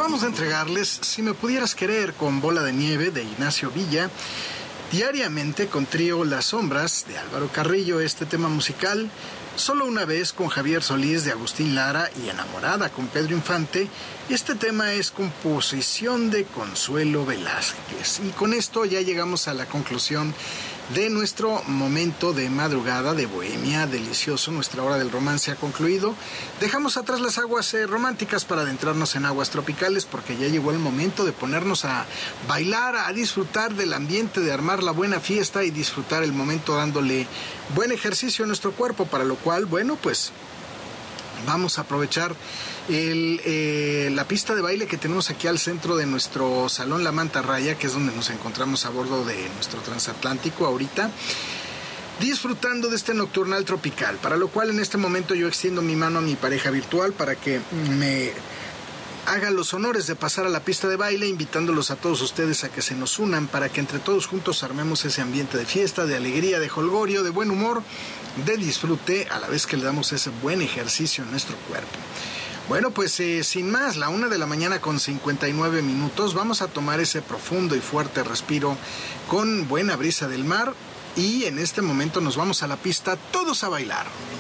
acabamos de entregarles Si me pudieras querer con Bola de Nieve de Ignacio Villa. Diariamente con Trío Las Sombras de Álvaro Carrillo, este tema musical. Solo una vez con Javier Solís de Agustín Lara y Enamorada con Pedro Infante. Este tema es composición de Consuelo Velázquez. Y con esto ya llegamos a la conclusión de nuestro momento de madrugada de bohemia delicioso. Nuestra hora del romance ha concluido. Dejamos atrás las aguas románticas para adentrarnos en aguas tropicales, porque ya llegó el momento de ponernos a bailar, a disfrutar del ambiente, de armar la buena fiesta y disfrutar el momento dándole buen ejercicio a nuestro cuerpo, para lo cual, bueno, pues vamos a aprovechar la pista de baile que tenemos aquí al centro de nuestro salón La Mantarraya, que es donde nos encontramos a bordo de nuestro transatlántico ahorita, disfrutando de este nocturnal tropical, para lo cual en este momento yo extiendo mi mano a mi pareja virtual para que me haga los honores de pasar a la pista de baile, invitándolos a todos ustedes a que se nos unan para que entre todos juntos armemos ese ambiente de fiesta, de alegría, de jolgorio, de buen humor, de disfrute, a la vez que le damos ese buen ejercicio a nuestro cuerpo. Bueno, pues sin más, 1:00 con 59 minutos, vamos a tomar ese profundo y fuerte respiro con buena brisa del mar y en este momento nos vamos a la pista todos a bailar.